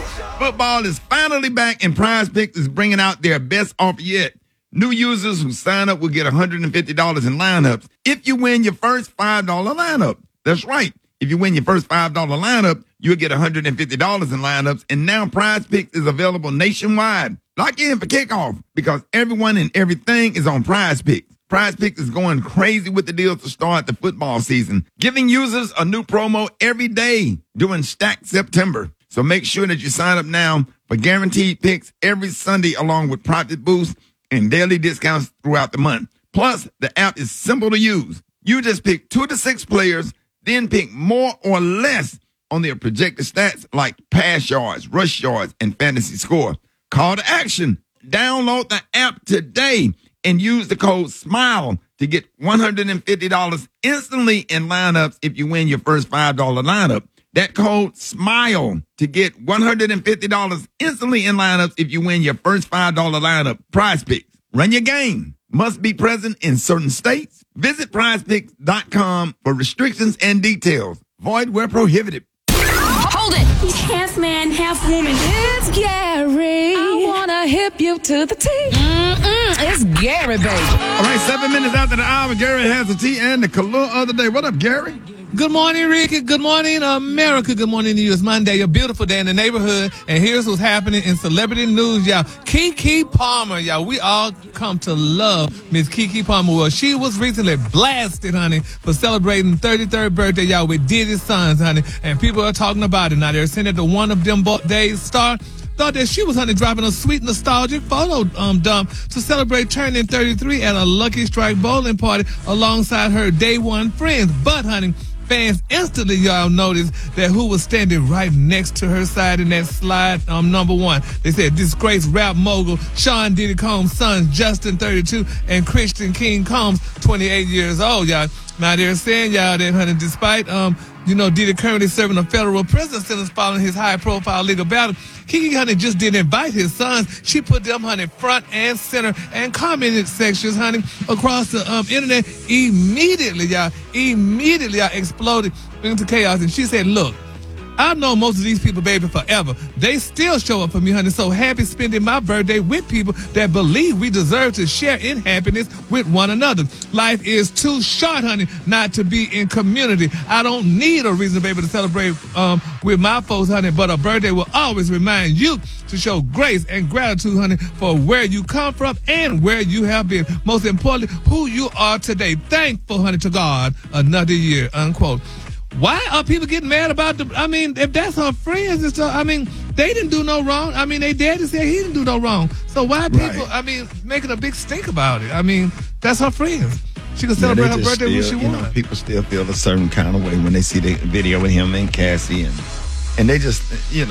Football is finally back, and Prize Picks is bringing out their best offer yet. New users who sign up will get $150 in lineups if you win your first $5 lineup. That's right. If you win your first $5 lineup, you'll get $150 in lineups. And now Prize Picks is available nationwide. Lock in for kickoff because everyone and everything is on Prize Picks. Prize Picks is going crazy with the deals to start the football season, giving users a new promo every day during Stack September. So make sure that you sign up now for guaranteed picks every Sunday along with profit boosts and daily discounts throughout the month. Plus, the app is simple to use. You just pick 2 to 6 players, then pick more or less on their projected stats like pass yards, rush yards, and fantasy score. Call to action. Download the app today and use the code SMILE to get $150 instantly in lineups if you win your first $5 lineup. That code SMILE to get $150 instantly in lineups if you win your first $5 lineup. Prize Picks. Run your game. Must be present in certain states. Visit prizepicks.com for restrictions and details. Void where prohibited. Hold it. He's half man, half woman. It's Gary. I want to hip you to the T. It's Gary, baby. All right, 7 minutes after the hour, Gary has the tea and the color of the day. What up, Gary? Good morning, Ricky. Good morning, America. Good morning to you. It's Monday, a beautiful day in the neighborhood. And here's what's happening in celebrity news, y'all. Keke Palmer, y'all. We all come to love Miss Keke Palmer. Well, she was recently blasted, honey, for celebrating 33rd birthday, y'all, with Diddy's sons, honey. And people are talking about it now. They're saying that the one of them days star thought that she was, honey, dropping a sweet nostalgic photo dump to celebrate turning 33 at a Lucky Strike bowling party alongside her day one friends. But, honey, fans instantly, y'all, noticed that who was standing right next to her side in that slide, number one. They said disgraced rap mogul Sean Diddy Combs' sons, Justin, 32, and Christian King Combs, 28 years old, y'all. Now, they're saying, y'all, that, honey, despite, Diddy currently serving a federal prison sentence following his high-profile legal battle, Keke, honey, just didn't invite his sons. She put them, honey, front and center and commented sections, honey, across the internet. Immediately, y'all, exploded into chaos. And she said, look, I've known most of these people, baby, forever. They still show up for me, honey. So happy spending my birthday with people that believe we deserve to share in happiness with one another. Life is too short, honey, not to be in community. I don't need a reason, baby, to celebrate with my folks, honey, but a birthday will always remind you to show grace and gratitude, honey, for where you come from and where you have been. Most importantly, who you are today. Thankful, honey, to God, another year, unquote. Why are people getting mad about if that's her friends and stuff, they didn't do no wrong. They daddy said he didn't do no wrong. So why people, making a big stink about it? That's her friends. She can celebrate her birthday when she wants. People still feel a certain kind of way when they see the video with him and Cassie and they just,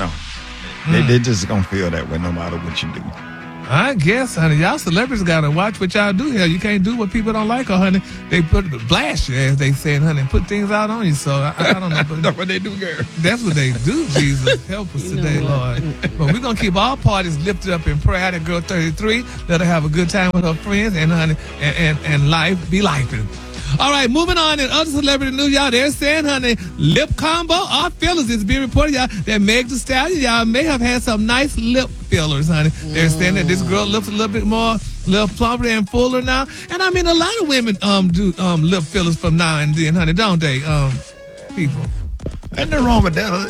they just gonna feel that way no matter what you do. I guess, honey, y'all celebrities gotta watch what y'all do here. You can't do what people don't like, honey. They blast you, as they say, honey, and put things out on you. So I don't know. But that's what they do, girl. That's what they do, Jesus. Help us today, Lord. But we're gonna keep all parties lifted up in prayer. That girl 33, let her have a good time with her friends and honey, and life be lifing. All right, moving on in other celebrity news, y'all. They're saying, honey, lip combo or fillers. It's being reported, y'all, that Meg Thee Stallion, y'all, may have had some nice lip fillers, honey. They're saying that this girl looks a little bit more, a little plumper and fuller now. And a lot of women do lip fillers from now and then, honey, don't they? People. Ain't nothing wrong with that, honey.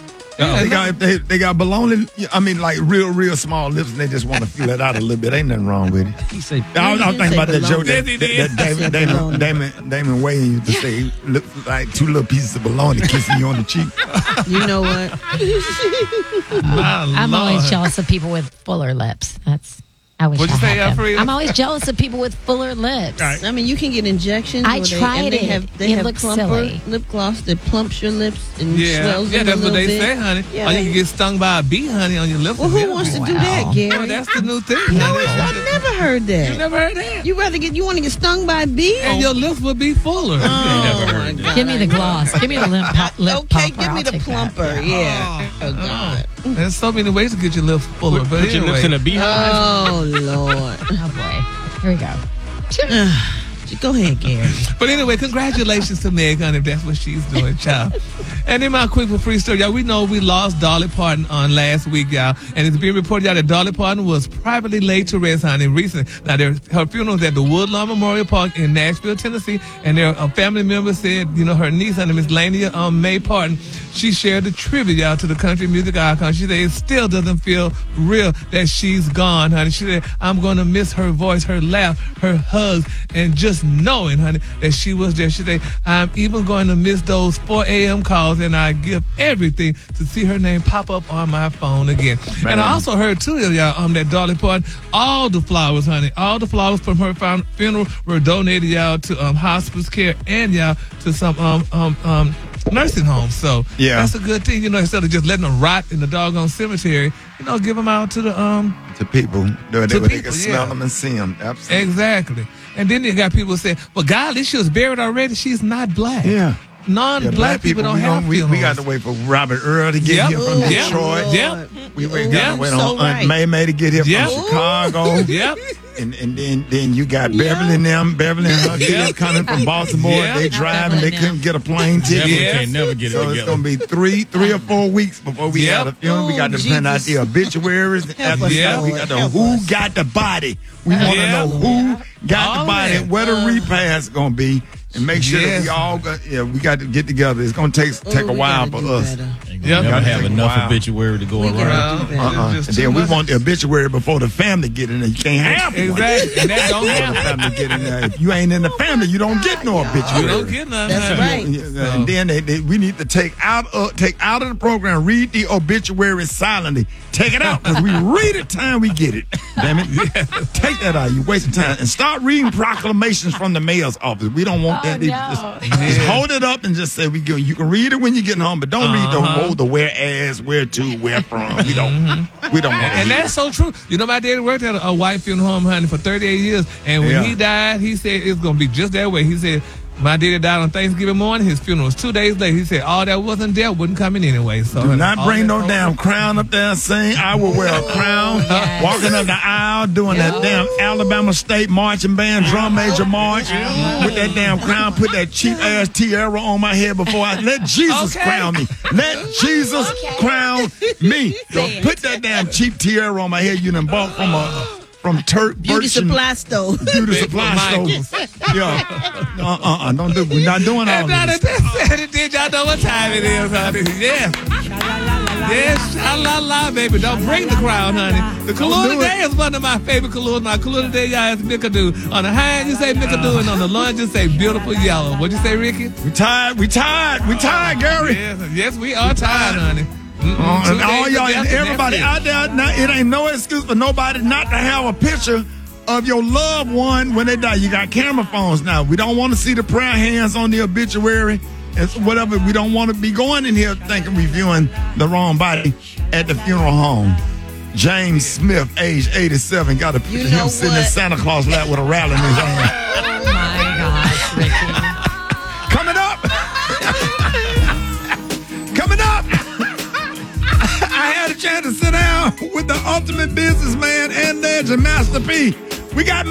They got baloney, like real small lips, and they just want to fill it out a little bit. Ain't nothing wrong with it. I was thinking about that joke that Damon Wayans used to say, look like 2 little pieces of baloney kissing you on the cheek. You know what? I'm always jealous of people with fuller lips. I wish What'd you say, Alfredo? I'm always jealous of people with fuller lips. Right. You can get injections. I tried it. They have looks plumper silly. lip gloss that plumps your lips and swells them that's a what they bit. say, honey. Yeah. Or you can get stung by a bee, honey, on your lips. Well, who wants to do that, Gary? Oh, that's the new thing. No, I've never heard that. You never heard that? You want to get stung by a bee? And your lips would be fuller. Oh, my God. Give me the gloss. Give me the lip Okay, pumper. give me I'll the take plumper. that. Yeah. Oh, God. There's so many ways to get your lips fuller. But Put your lips in a beehive. Oh, Lord. Oh, boy. Here we go. Go ahead, Gary. But anyway, congratulations to Meg, honey, if that's what she's doing, child. And then my quick free story, y'all. We know we lost Dolly Parton on last week, y'all. And it's being reported, y'all, that Dolly Parton was privately laid to rest, honey, recently. Now, her funeral was at the Woodlawn Memorial Park in Nashville, Tennessee. And a family member said, her niece, honey, Miss Lania Mae Parton, she shared the tribute, y'all, to the country music icon. She said it still doesn't feel real that she's gone, honey. She said, I'm going to miss her voice, her laugh, her hugs, and just knowing, honey, that she was there. She said, I'm even going to miss those 4 a.m. calls, and I give everything to see her name pop up on my phone again. Man. And I also heard, too, y'all, that Dolly Parton, all the flowers, honey, all the flowers from her funeral were donated, y'all, to hospice care and, y'all, to some nursing homes. So that's a good thing, instead of just letting them rot in the doggone cemetery, give them out to the to people. They can smell them and see them. Absolutely. Exactly. And then you got people saying, well, golly, she was buried already. She's not black. Yeah. Non-black people don't have funerals. We got to wait for Robert Earl to get here from Detroit. Yep. We got to wait on Aunt May to get here from Chicago. Yep. And then you got Beverly and them. Beverly and her kids coming from Baltimore. They driving. They couldn't get a plane ticket. Can't never get it together. So it's going to be three or 4 weeks before we have a funeral. We got to plan out the obituaries. After that, we got to who got the body. We want to know who got the body, where the repast going to be. And make sure that we all we got to get together. It's going to take a while for us. Never have enough obituary to go around. And then we want the obituary before the family get in there. You can't have one. Exactly. And that don't happen. The family get in there. If you ain't in the family, you don't get no obituary. You don't get none. That's right. And then we need to take out of the program, read the obituary silently. Take it out, because we read it time we get it. Damn it. Take that out. You're wasting time. And start reading proclamations from the mayor's office. We don't want that. Just hold it up and just say you can read it when you're getting home, but don't read the whereas, where to, where from. We don't want to. And that's so true. My daddy worked at a white funeral home, honey, for 38 years. And when he died, he said it's going to be just that way. He said, my daddy died on Thanksgiving morning. His funeral was 2 days later. He said all that wasn't there wouldn't come in anyway. So do not bring no damn crown up there saying I will wear a crown. Walking up the aisle doing that damn Alabama State Marching Band drum major march with that damn crown. Put that cheap ass tiara on my head before I let Jesus crown me. Let Jesus crown me. So put that damn cheap tiara on my head you done bought from Turk Beauty Supply Store. Beauty Supply Store. Yeah. Don't do. We're not doing all this. Did y'all know what time it is, honey? Yes. Yes, sha-la-la, baby. Don't bring the crown, honey. The Kahlua today is one of my favorite Kahluas. My Kahlua today, y'all, is Mickadoo. On the high end, you say Mickadoo, and on the lunge, you say beautiful yellow. What'd you say, Ricky? We tired, Gary. Yes, we are tired, honey. And all y'all and everybody out there, now, it ain't no excuse for nobody not to have a picture of your loved one when they die. You got camera phones now. We don't want to see the prayer hands on the obituary. It's whatever. We don't want to be going in here thinking we viewing the wrong body at the funeral home. James Smith, age 87, got a picture of him sitting in Santa Claus lap with a rattle in his hand. Oh my gosh, Ricky. Coming up. I had a chance to sit down with the ultimate businessman and legend, Master P. We got